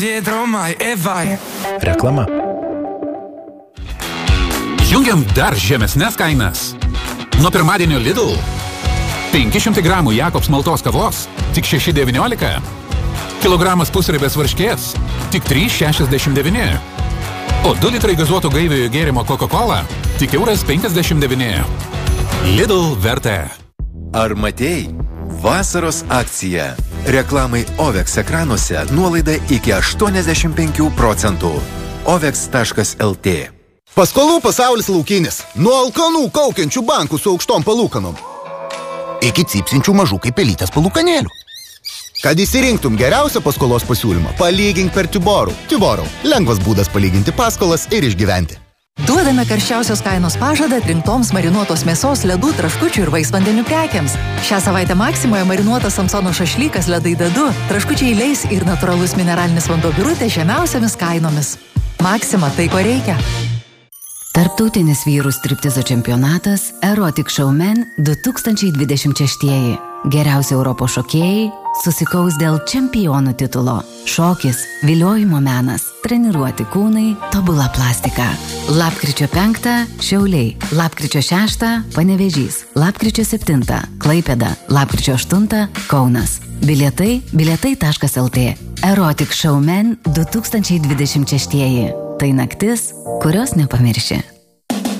Reklama. Jungiam dar žemesnes kainas. Nuo pirmadienio Lidl 500 gramų Jakobs maltos kavos tik 6,19. Kilogramas pusribės varškės tik 3,69. O 2 litrai gazuoto gaiviojo gėrimo Coca-Cola tik €1,59. Lidl vertė. Ar matei? Vasaros akcija. Reklamai OVEX ekranuose nuolaida iki 85%. OVEX.lt. Paskolų pasaulis laukinis. Nuo alkanų kaukiančių bankų su aukštom palūkanom iki cypsinčių mažų kaip pelytės palūkanėlių. Kad įsirinktum geriausią paskolos pasiūlymą, palygink per Tiborų. Tiborų. Lengvas būdas palyginti paskolas ir išgyventi. Duodame karščiausios kainos pažadą atrinktoms marinuotos mėsos, ledų, traškučių ir vaisvandenių prekiams. Šią savaitę Maksimoje marinuotas Samsono šašlykas, ledai dedu, traškučiai leis ir natūralus mineralinis vanduo birutė žemiausiamis kainomis. Maksima, tai ko reikia. Tarptautinis vyrų striptizo čempionatas Erotic Showman 2026. Geriausi Europos šokėjai susikaus dėl čempionų titulo. Šokis, viliojimo menas, treniruoti kūnai, tobula plastika. Lapkričio 5 Šiauliai, lapkričio 6 Panevėžys, lapkričio 7 Klaipėda, lapkričio 8 Kaunas. Bilietai.lt. Erotic Showman 2026. Tai naktis, kurios nepamirši.